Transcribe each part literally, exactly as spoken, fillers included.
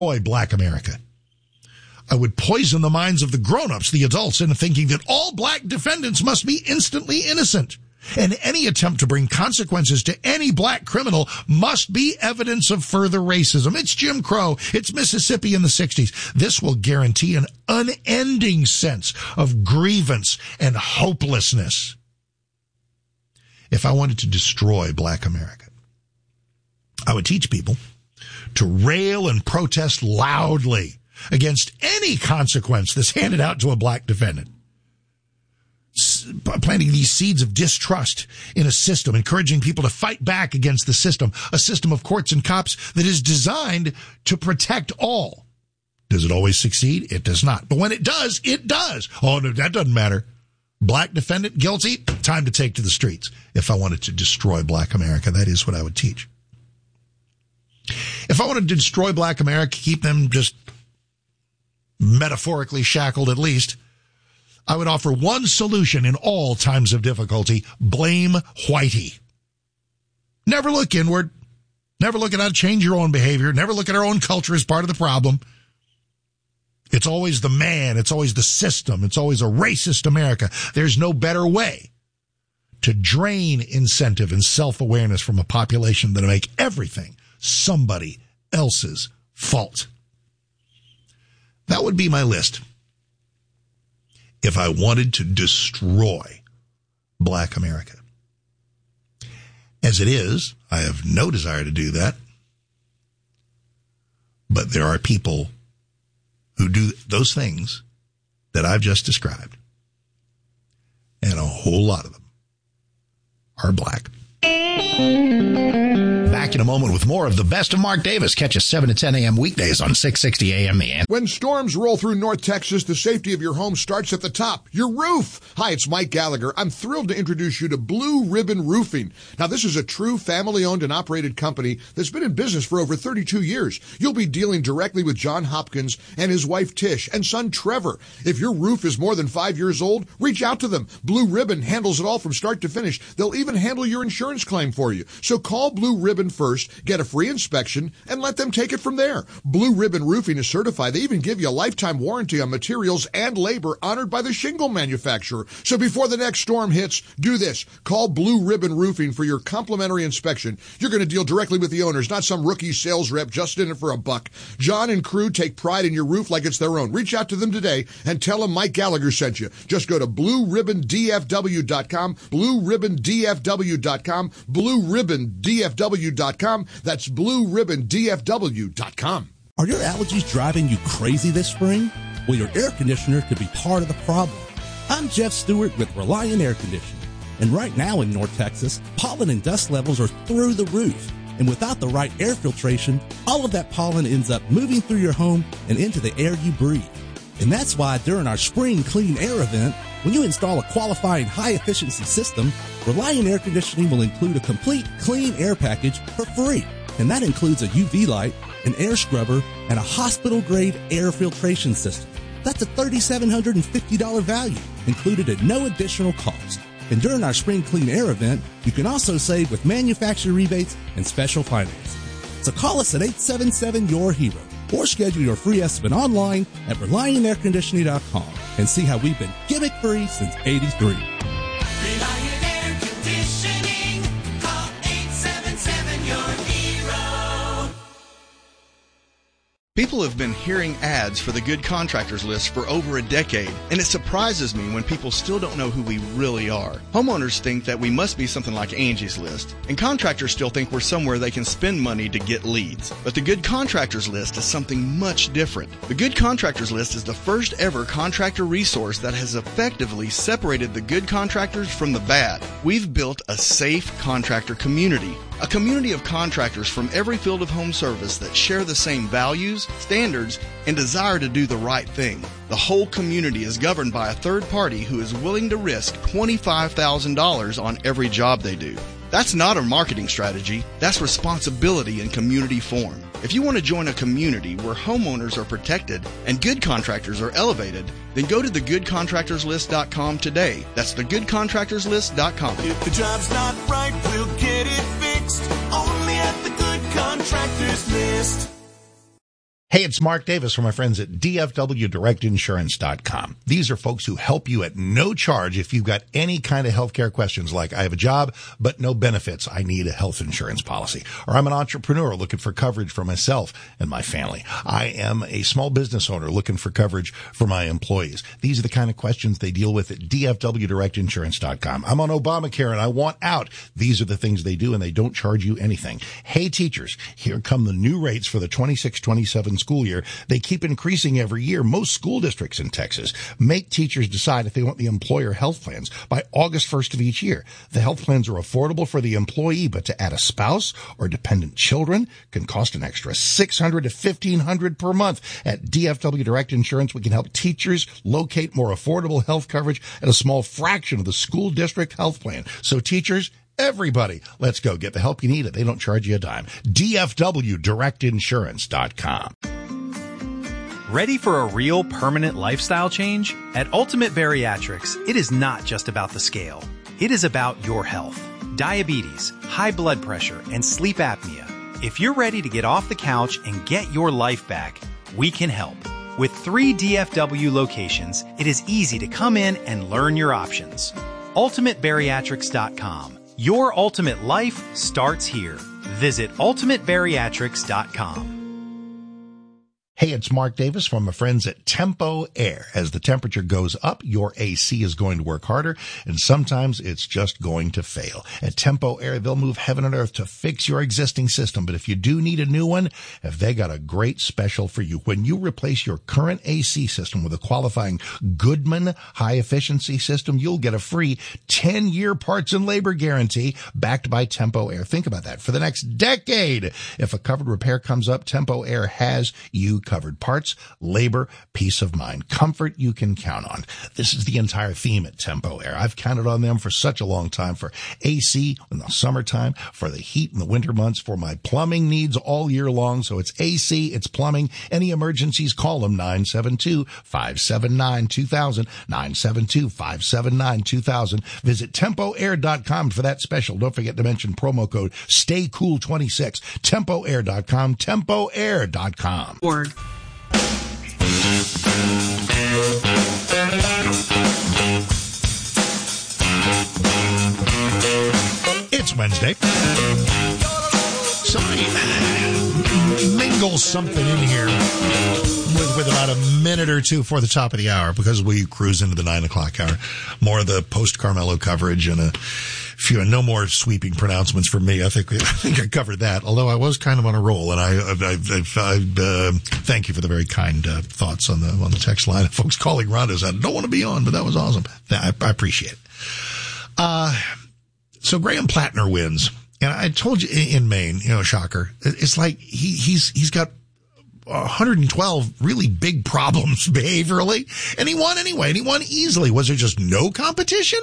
Boy, Black America. I would poison the minds of the grown-ups, the adults, into thinking that all black defendants must be instantly innocent. And any attempt to bring consequences to any black criminal must be evidence of further racism. It's Jim Crow. It's Mississippi in the sixties. This will guarantee an unending sense of grievance and hopelessness. If I wanted to destroy Black America, I would teach people to rail and protest loudly against any consequence that's handed out to a black defendant. Planting these seeds of distrust in a system, encouraging people to fight back against the system, a system of courts and cops that is designed to protect all. Does it always succeed? It does not. But when it does, it does. Oh, no, that doesn't matter. Black defendant guilty, time to take to the streets. If I wanted to destroy Black America, that is what I would teach. If I wanted to destroy Black America, keep them just metaphorically shackled at least, I would offer one solution in all times of difficulty: blame Whitey. Never look inward. Never look at how to change your own behavior. Never look at our own culture as part of the problem. It's always the man. It's always the system. It's always a racist America. There's no better way to drain incentive and self-awareness from a population than to make everything somebody else's fault. That would be my list. If I wanted to destroy Black America. As it is, I have no desire to do that. But there are people who do those things that I've just described. And a whole lot of them are black. Back in a moment with more of the best of Mark Davis. Catch us seven to ten a.m. weekdays on six sixty A M The Answer. When storms roll through North Texas, the safety of your home starts at the top, your roof. Hi, it's Mike Gallagher. I'm thrilled to introduce you to Blue Ribbon Roofing. Now, this is a true family-owned and operated company that's been in business for over thirty-two years. You'll be dealing directly with John Hopkins and his wife Tish and son Trevor. If your roof is more than five years old, reach out to them. Blue Ribbon handles it all from start to finish. They'll even handle your insurance claim for you. So call Blue Ribbon first, get a free inspection, and let them take it from there. Blue Ribbon Roofing is certified. They even give you a lifetime warranty on materials and labor honored by the shingle manufacturer. So before the next storm hits, do this. Call Blue Ribbon Roofing for your complimentary inspection. You're going to deal directly with the owners, not some rookie sales rep just in it for a buck. John and crew take pride in your roof like it's their own. Reach out to them today and tell them Mike Gallagher sent you. Just go to blue ribbon d f w dot com, blue ribbon d f w dot com, blue ribbon d f w dot com. That's blue ribbon d f w dot com. Are your allergies driving you crazy this spring? Well, your air conditioner could be part of the problem. I'm Jeff Stewart with Reliant Air Conditioning. And right now in North Texas, pollen and dust levels are through the roof. And without the right air filtration, all of that pollen ends up moving through your home and into the air you breathe. And that's why during our Spring Clean Air event, when you install a qualifying high-efficiency system, Reliant Air Conditioning will include a complete clean air package for free. And that includes a U V light, an air scrubber, and a hospital-grade air filtration system. That's a three thousand seven hundred fifty dollars value, included at no additional cost. And during our Spring Clean Air event, you can also save with manufacturer rebates and special financing. So call us at eight seven seven, Y O U R hero or schedule your free estimate online at reliant air conditioning dot com and see how we've been gimmick-free since eighty-three. Reliant Air Conditioning. Call eight seven seven, Y O U R hero. People have been hearing ads for the Good Contractors List for over a decade, and it surprises me when people still don't know who we really are. Homeowners think that we must be something like Angie's List, and contractors still think we're somewhere they can spend money to get leads. But the Good Contractors List is something much different. The Good Contractors List is the first ever contractor resource that has effectively separated the good contractors from the bad. We've built a safe contractor community. A community of contractors from every field of home service that share the same values, standards, and desire to do the right thing. The whole community is governed by a third party who is willing to risk twenty-five thousand dollars on every job they do. That's not a marketing strategy. That's responsibility in community form. If you want to join a community where homeowners are protected and good contractors are elevated, then go to the good contractors list dot com today. That's the good contractors list dot com. If the job's not right, we'll get it fixed. Only at the Good Contractors List. Hey, it's Mark Davis from my friends at D F W Direct Insurance dot com. These are folks who help you at no charge if you've got any kind of healthcare questions like, I have a job, but no benefits. I need a health insurance policy. Or I'm an entrepreneur looking for coverage for myself and my family. I am a small business owner looking for coverage for my employees. These are the kind of questions they deal with at D F W Direct Insurance dot com. I'm on Obamacare and I want out. These are the things they do, and they don't charge you anything. Hey, teachers, here come the new rates for the twenty-six twenty-seven school year. They keep increasing every year. Most school districts in Texas make teachers decide if they want the employer health plans by August first of each year. The health plans are affordable for the employee, but to add a spouse or dependent children can cost an extra six hundred dollars to fifteen hundred dollars per month. At D F W Direct Insurance, we can help teachers locate more affordable health coverage at a small fraction of the school district health plan. So teachers, everybody, let's go get the help you need. They don't charge you a dime. D F W Direct Insurance dot com. Ready for a real permanent lifestyle change? At Ultimate Bariatrics, it is not just about the scale. It is about your health. Diabetes, high blood pressure, and sleep apnea. If you're ready to get off the couch and get your life back, we can help. With three D F W locations, it is easy to come in and learn your options. Ultimate Bariatrics dot com. Your ultimate life starts here. Visit Ultimate Bariatrics dot com. Hey, it's Mark Davis from my friends at Tempo Air. As the temperature goes up, your A C is going to work harder, and sometimes it's just going to fail. At Tempo Air, they'll move heaven and earth to fix your existing system. But if you do need a new one, have they got a great special for you. When you replace your current A C system with a qualifying Goodman high-efficiency system, you'll get a free ten-year parts and labor guarantee backed by Tempo Air. Think about that. For the next decade, if a covered repair comes up, Tempo Air has you covered. Parts, labor, peace of mind, comfort you can count on. This is the entire theme at Tempo Air. I've counted on them for such a long time, for A C in the summertime, for the heat in the winter months, for my plumbing needs all year long. So it's A C, it's plumbing. Any emergencies, call them nine seven two, five seven nine, two thousand, nine seven two, five seven nine, two thousand. Visit Tempo Air dot com for that special. Don't forget to mention promo code stay cool twenty-six. Tempo Air dot com, Tempo Air dot com. Org. It's Wednesday. Somebody mingle something in here with, with about a minute or two before the top of the hour, because we cruise into the nine o'clock hour. More of the post-Carmelo coverage and a few, no more sweeping pronouncements from me. I think I think I covered that. Although I was kind of on a roll, and I, I, I, I uh, thank you for the very kind uh, thoughts on the on the text line. Folks calling Rhonda said, "I don't want to be on," but that was awesome. I, I appreciate it. Uh, so Graham Plattner wins, and I told you in Maine, you know, shocker. It's like he he's he's got one hundred twelve really big problems behaviorally, and he won anyway, and he won easily. Was there just no competition?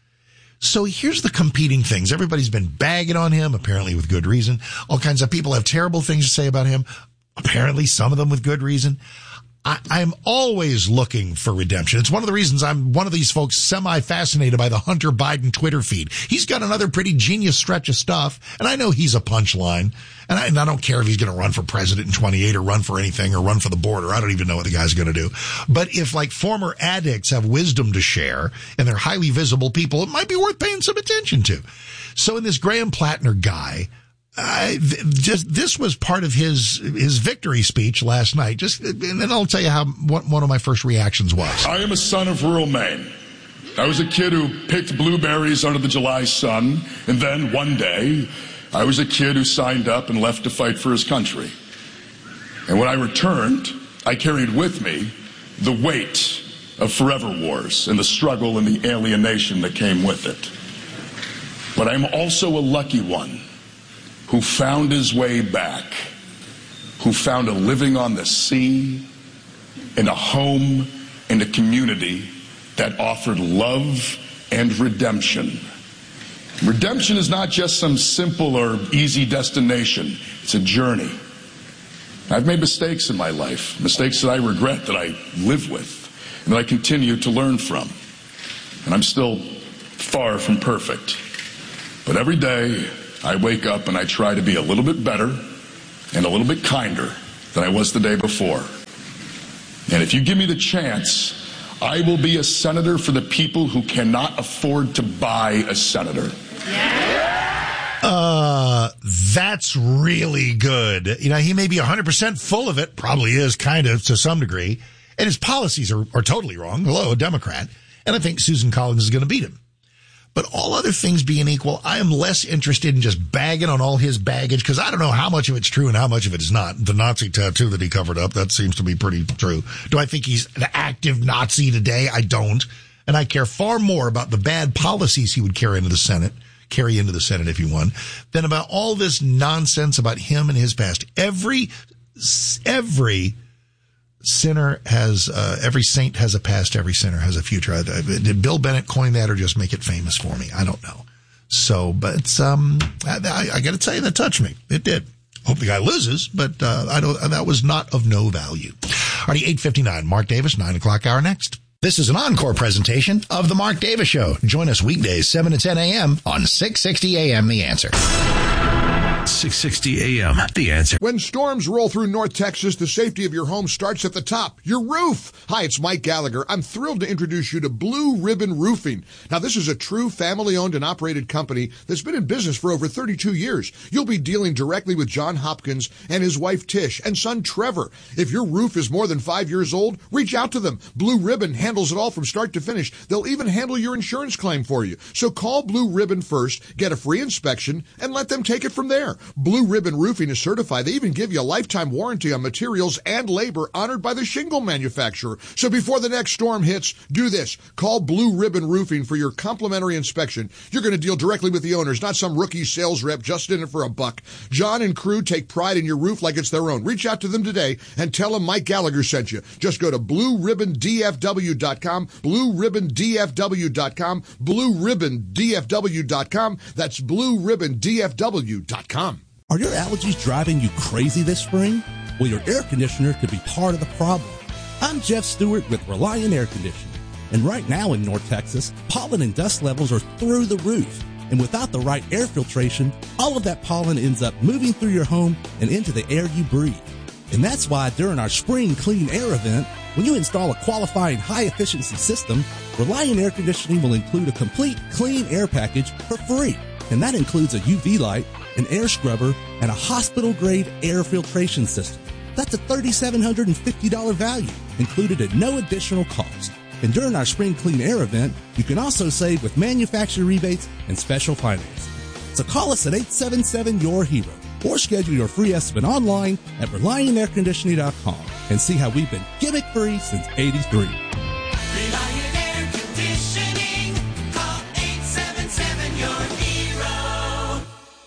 So here's the competing things. Everybody's been bagging on him, apparently with good reason. All kinds of people have terrible things to say about him, apparently some of them with good reason. I, I'm always looking for redemption. It's one of the reasons I'm one of these folks semi-fascinated by the Hunter Biden Twitter feed. He's got another pretty genius stretch of stuff, and I know he's a punchline. And I, and I don't care if he's going to run for president in twenty-eight or run for anything or run for the border. I don't even know what the guy's going to do. But if like former addicts have wisdom to share and they're highly visible people, it might be worth paying some attention to. So in this Graham Plattner guy, I, just this was part of his his victory speech last night. Just and then I'll tell you how what one of my first reactions was. I am a son of rural Maine. I was a kid who picked blueberries under the July sun, and then one day I was a kid who signed up and left to fight for his country. And when I returned, I carried with me the weight of forever wars and the struggle and the alienation that came with it. But I'm also a lucky one who found his way back, who found a living on the sea, in a home, in a community that offered love and redemption. Redemption is not just some simple or easy destination. It's a journey. I've made mistakes in my life, mistakes that I regret, that I live with, and that I continue to learn from. And I'm still far from perfect. But every day, I wake up and I try to be a little bit better and a little bit kinder than I was the day before. And if you give me the chance, I will be a senator for the people who cannot afford to buy a senator. Uh, that's really good. You know, he may be one hundred percent full of it, probably is kind of to some degree, and his policies are, are totally wrong. Hello, a Democrat. And I think Susan Collins is going to beat him. But all other things being equal, I am less interested in just bagging on all his baggage because I don't know how much of it's true and how much of it is not. The Nazi tattoo that he covered up, that seems to be pretty true. Do I think he's an active Nazi today? I don't. And I care far more about the bad policies he would carry into the Senate, carry into the Senate if he won, than about all this nonsense about him and his past. Every, every sinner has, uh, every saint has a past, every sinner has a future. I, I, did Bill Bennett coin that or just make it famous for me? I don't know. So, but, um, I, I, I gotta tell you, that touched me. It did. Hope the guy loses, but, uh, I don't, that was not of no value. Alrighty, eight fifty-nine, Mark Davis, nine o'clock hour next. This is an encore presentation of The Mark Davis Show. Join us weekdays, seven to ten a.m. on six sixty A M The Answer. six sixty A M The Answer. When storms roll through North Texas, the safety of your home starts at the top, your roof. Hi, it's Mike Gallagher. I'm thrilled to introduce you to Blue Ribbon Roofing. Now, this is a true family-owned and operated company that's been in business for over thirty-two years. You'll be dealing directly with John Hopkins and his wife Tish and son Trevor. If your roof is more than five years old, reach out to them. Blue Ribbon handles it all from start to finish. They'll even handle your insurance claim for you. So call Blue Ribbon first, get a free inspection, and let them take it from there. Blue Ribbon Roofing is certified. They even give you a lifetime warranty on materials and labor honored by the shingle manufacturer. So before the next storm hits, do this. Call Blue Ribbon Roofing for your complimentary inspection. You're going to deal directly with the owners, not some rookie sales rep just in it for a buck. John and crew take pride in your roof like it's their own. Reach out to them today and tell them Mike Gallagher sent you. Just go to blue ribbon d f w dot com, blue ribbon d f w dot com, blue ribbon d f w dot com. That's blue ribbon d f w dot com. Are your allergies driving you crazy this spring? Well, your air conditioner could be part of the problem. I'm Jeff Stewart with Reliant Air Conditioning. And right now in North Texas, pollen and dust levels are through the roof. And without the right air filtration, all of that pollen ends up moving through your home and into the air you breathe. And that's why during our Spring Clean Air event, when you install a qualifying high-efficiency system, Reliant Air Conditioning will include a complete clean air package for free. And that includes a U V light, an air scrubber, and a hospital-grade air filtration system. That's a three thousand seven hundred fifty dollars value, included at no additional cost. And during our Spring Clean Air event, you can also save with manufacturer rebates and special financing. So call us at eight seven seven, your hero, or schedule your free estimate online at reliant air conditioning dot com and see how we've been gimmick-free since eighty-three. Reliant Air Conditioning. Call eight seven seven, your hero.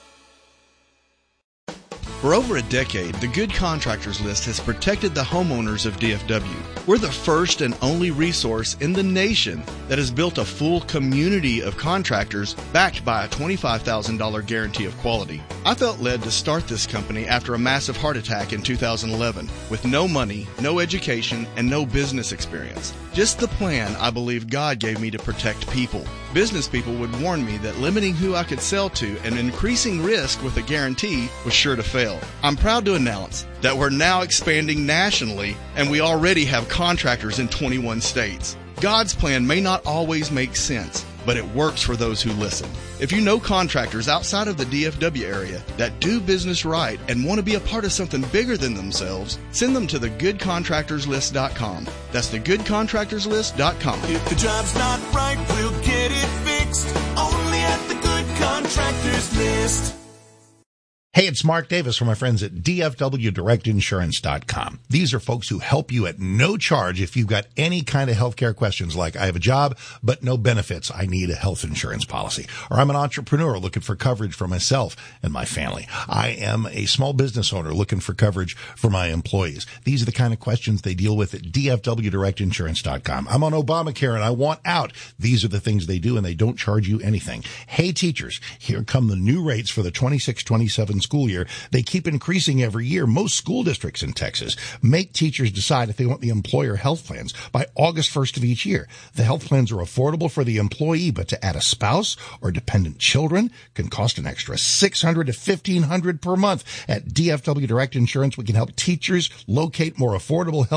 For over a decade, the Good Contractors List has protected the homeowners of D F W. We're the first and only resource in the nation that has built a full community of contractors backed by a twenty-five thousand dollars guarantee of quality. I felt led to start this company after a massive heart attack in two thousand eleven with no money, no education, and no business experience. Just the plan I believe God gave me to protect people. Business people would warn me that limiting who I could sell to and increasing risk with a guarantee was sure to fail. I'm proud to announce that we're now expanding nationally and we already have contractors in twenty-one states. God's plan may not always make sense, but it works for those who listen. If you know contractors outside of the D F W area that do business right and want to be a part of something bigger than themselves, send them to the good contractors list dot com. That's the good contractors list dot com. If the job's not right, we'll get it fixed. Only at the Good Contractors List. Hey, it's Mark Davis from my friends at D F W direct insurance dot com. These are folks who help you at no charge if you've got any kind of healthcare questions like I have a job but no benefits. I need a health insurance policy. Or I'm an entrepreneur looking for coverage for myself and my family. I am a small business owner looking for coverage for my employees. These are the kind of questions they deal with at D F W direct insurance dot com. I'm on Obamacare and I want out. These are the things they do and they don't charge you anything. Hey, teachers, here come the new rates for the twenty-six twenty-seven school year. They keep increasing every year. Most school districts in Texas make teachers decide if they want the employer health plans by August first of each year. The health plans are affordable for the employee, but to add a spouse or dependent children can cost an extra six hundred dollars to fifteen hundred dollars per month. At D F W Direct Insurance, we can help teachers locate more affordable health